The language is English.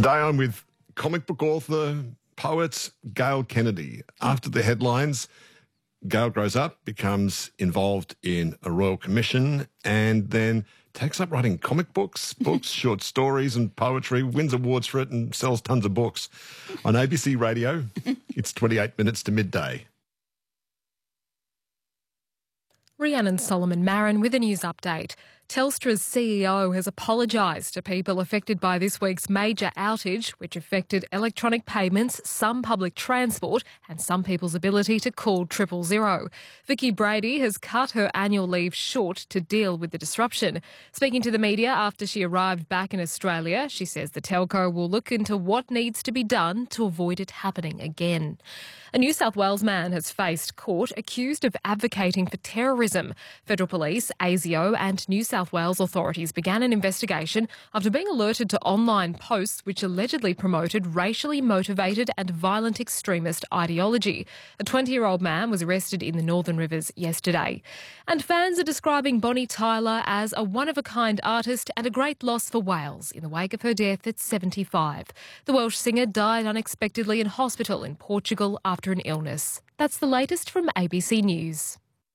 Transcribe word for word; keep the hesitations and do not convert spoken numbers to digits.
Today I'm with comic book author, poet Gail Kennedy. After the headlines, Gail grows up, becomes involved in a royal commission, and then takes up writing comic books, books, short stories and poetry, wins awards for it and sells tons of books. On A B C Radio, it's twenty-eight minutes to midday. Rhiannon Solomon Marin with a news update. Telstra's C E O has apologised to people affected by this week's major outage, which affected electronic payments, some public transport and some people's ability to call triple zero. Vicky Brady has cut her annual leave short to deal with the disruption. Speaking to the media after she arrived back in Australia, she says the telco will look into what needs to be done to avoid it happening again. A New South Wales man has faced court accused of advocating for terrorism. Federal Police, A S I O and New South Wales authorities began an investigation after being alerted to online posts which allegedly promoted racially motivated and violent extremist ideology. A twenty-year-old man was arrested in the Northern Rivers yesterday. And fans are describing Bonnie Tyler as a one-of-a-kind artist and a great loss for Wales in the wake of her death at seventy-five. The Welsh singer died unexpectedly in hospital in Portugal after an illness. That's the latest from A B C News.